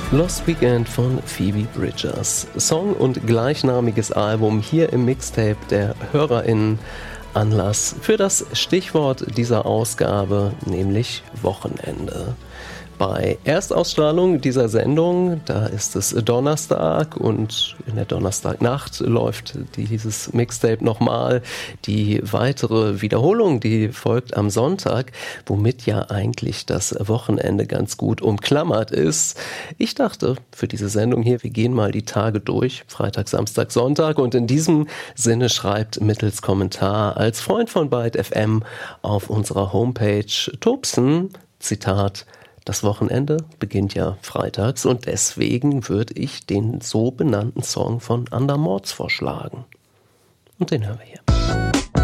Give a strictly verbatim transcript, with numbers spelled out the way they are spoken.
Lost Weekend von Phoebe Bridgers. Song und gleichnamiges Album hier im Mixtape der HörerInnen. Anlass für das Stichwort dieser Ausgabe, nämlich Wochenende. Bei Erstausstrahlung dieser Sendung, da ist es Donnerstag und in der Donnerstagnacht läuft dieses Mixtape nochmal. Die weitere Wiederholung, die folgt am Sonntag, womit ja eigentlich das Wochenende ganz gut umklammert ist. Ich dachte, für diese Sendung hier, wir gehen mal die Tage durch, Freitag, Samstag, Sonntag, und in diesem Sinne schreibt mittels Kommentar als Freund von Byte F M auf unserer Homepage Tobsen, Zitat: Das Wochenende beginnt ja freitags und deswegen würde ich den so benannten Song von Andermords vorschlagen. Und den hören wir hier.